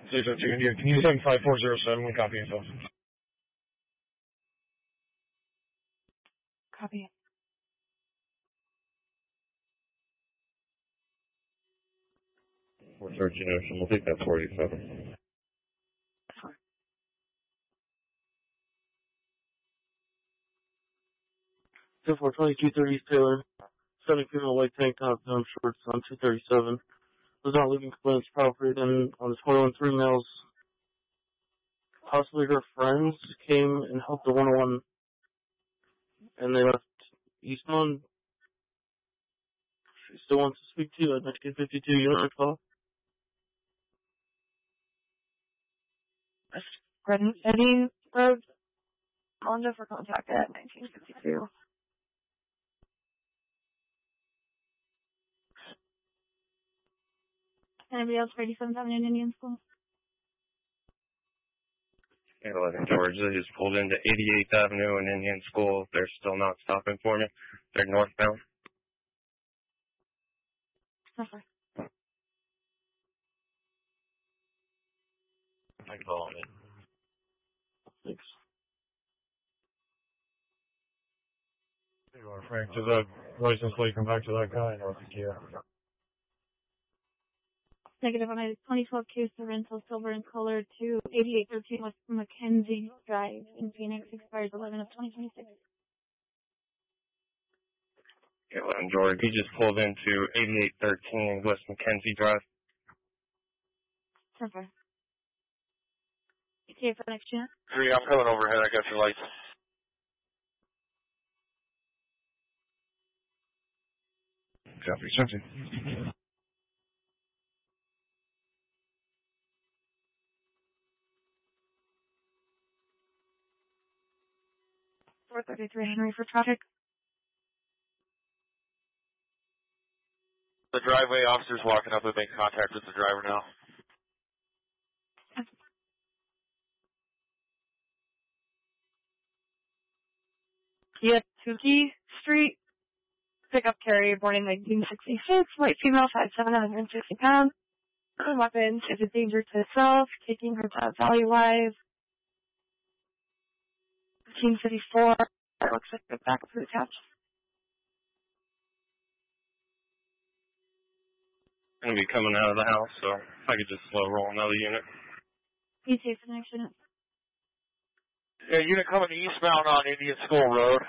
Can you send 5407? We copy info. Copy. We're searching Ocean. We'll take that 487. So 42230 Taylor, 7 female white tank top, down shorts on 237. Was not leaving complaints property, and on the 21-3 males, possibly her friends came and helped the 101, and they left Eastbound. She still wants to speak to you at 1952 unit call. Reading Road, Honda for contact at 1952. Anybody else for 87th Avenue in Indian School? 11 Georgia just pulled into 88th Avenue and Indian School. They're still not stopping for me. They're northbound. Okay. I call it. Thanks. There you are, Frank. Does that license plate come back to that guy in North Kia? Negative on a 2012 Kia Sorento silver in color to 8813 West Mackenzie Drive in Phoenix, expires 11 of 2026. 11 George, he just pulled into 8813 West Mackenzie Drive. Perfect. Okay, for next unit. 3, I'm coming overhead. I got your lights. Copy, something. 433 Henry for traffic. The driveway officer's walking up and making contact with the driver now. Kia Tukey Street. Pickup carrier born in 1966. White female, 5'7", 160 pounds. Weapons is a danger to herself. Taking her to Valley Live. 1954. That looks like the back of the couch. Gonna be coming out of the house, so if I could just slow roll another unit. ETA for the next unit. Yeah, unit coming eastbound on Indian School Road.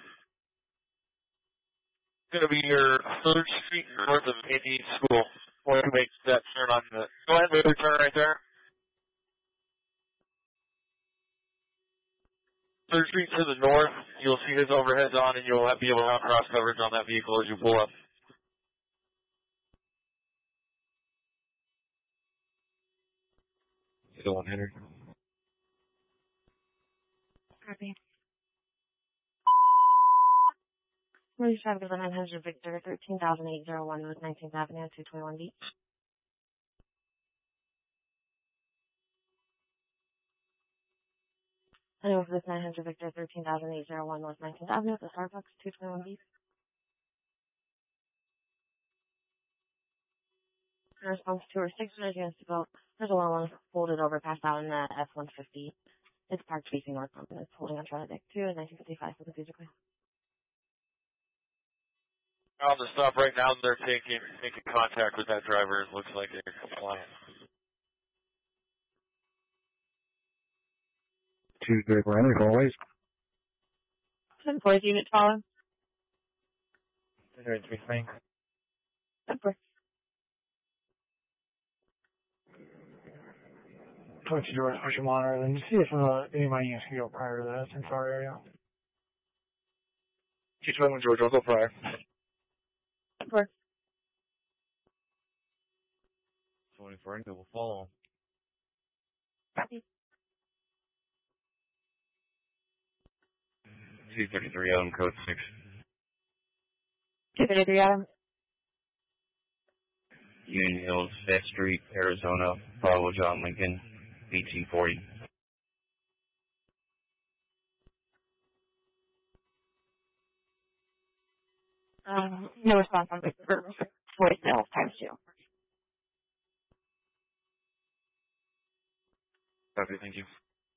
It's gonna be your 3rd Street north of Indian School. Before you make that turn on the... Go ahead and make the turn right there. 3rd Street to the north, you'll see his overheads on, and you'll be able to have cross coverage on that vehicle as you pull up. Still 100. Copy. Police traffic is on 900 Victor, 13,801 North 19th Avenue, 221 Beach. Anyone for this 900 Victor, 13,801 North 19th Avenue, the Starbucks, 221 Beach. In response to her 600 units to go, there's a long one folded over passed out in the F-150. It's parked facing northbound and it's holding on Charlotte Deck 2 in 1955 for the physically. On the stop right now, they're making contact with that driver. It looks like they're compliant. 2-3 parameter, always. 10-4 unit follow. 3 Frank. 10-4. Talk to George, push him on her, then see if anybody can go prior to that in our area. Keep going with George, I'll go prior. 10-4. 24, and we'll follow. Copy. 233 Adam, code 6. 233 Adam. Union Hills, Fifth Street, Arizona, Bravo John Lincoln, 1840. No response on the voicemail times 2. Copy, thank you.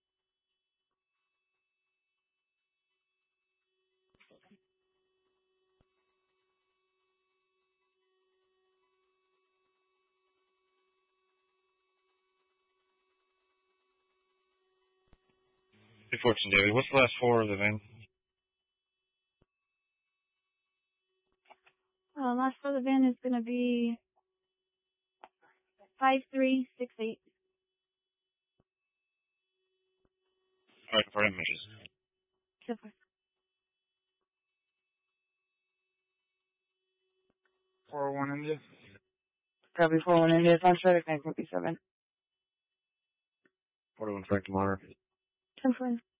Good fortune, David. What's the last four of the VIN? Last for the VIN is going to be 5368. All right, for images. Super. 401 India. Copy 41 India, contract 957. 41 Frank tomorrow. 10-4.